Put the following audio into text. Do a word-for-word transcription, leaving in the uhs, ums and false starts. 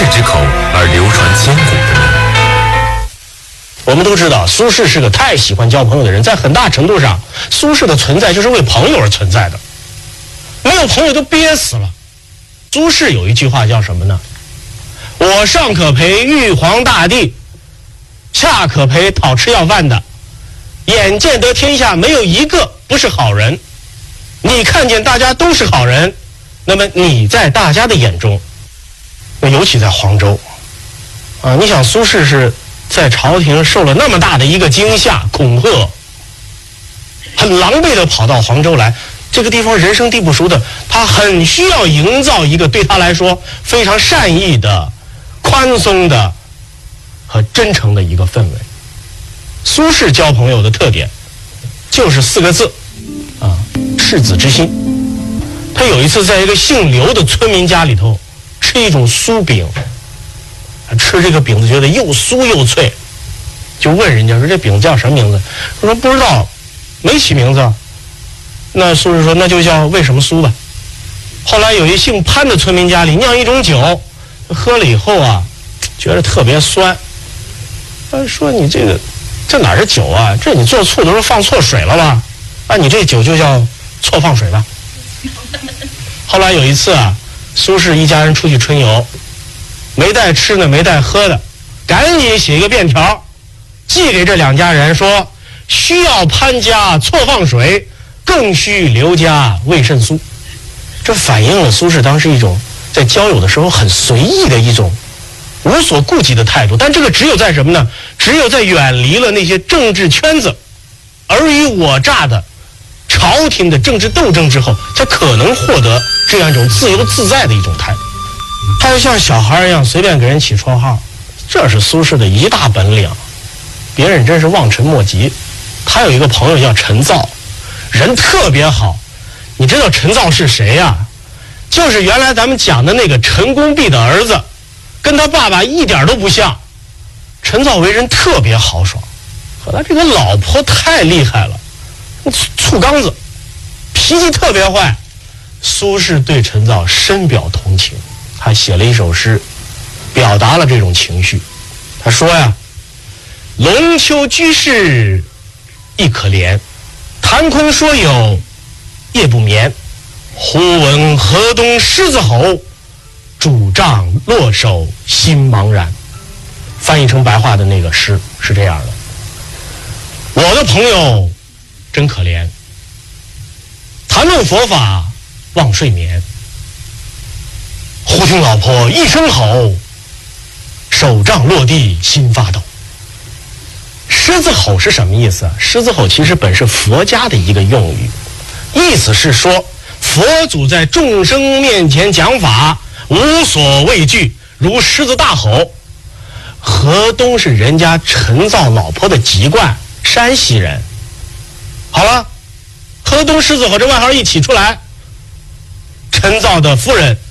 士之口而流传千古的呢？ 我们都知道，苏轼是个太喜欢交朋友的人，在很大程度上，苏轼的存在就是为朋友而存在的。没有朋友都憋死了。苏轼有一句话叫什么呢？我上可陪玉皇大帝，下可陪讨吃要饭的，眼见得天下没有一个不是好人。你看见大家都是好人，那么你在大家的眼中，那尤其在黄州啊，你想苏轼是在朝廷受了那么大的一个惊吓恐吓，很狼狈的跑到黄州来，这个地方人生地不熟的，他很需要营造一个对他来说非常善意的、宽松的和真诚的一个氛围。苏轼交朋友的特点就是四个字啊，赤子之心。他有一次在一个姓刘的村民家里头吃一种酥饼，吃这个饼子觉得又酥又脆，就问人家说这饼叫什么名字？他说不知道，没起名字。那苏轼说那就叫为什么酥吧。后来有一姓潘的村民家里酿一种酒，喝了以后啊觉得特别酸，他说你这个这哪是酒啊，这你做醋都是放错水了吧，啊你这酒就叫错放水吧。后来有一次啊，苏轼一家人出去春游，没带吃的没带喝的，赶紧写一个便条寄给这两家人，说需要潘家错放水，更需刘家味甚酥。这反映了苏轼当时一种在交友的时候很随意的一种无所顾忌的态度。但这个只有在什么呢？只有在远离了那些政治圈子尔虞我诈的朝廷的政治斗争之后，才可能获得这样一种自由自在的一种态度。他就像小孩一样随便给人起绰号，这是苏轼的一大本领，别人真是望尘莫及。他有一个朋友叫陈造，人特别好。你知道陈造是谁呀？就是原来咱们讲的那个陈公弼的儿子，跟他爸爸一点都不像。陈造为人特别豪爽，可他这个老婆太厉害了，醋缸子，脾气特别坏。苏轼对陈造深表同情，他写了一首诗表达了这种情绪。他说呀，龙丘居士亦可怜，谈空说有夜不眠，忽闻河东狮子吼，拄杖落手心茫然。翻译成白话的那个诗是这样的：我的朋友真可怜，谈论佛法忘睡眠，忽听老婆一声吼，手杖落地心发抖。狮子吼是什么意思啊？狮子吼其实本是佛家的一个用语，意思是说佛祖在众生面前讲法无所畏惧，如狮子大吼。河东是人家陈造老婆的籍贯，山西人。好了，河东狮子吼这外号一起出来，陈造的夫人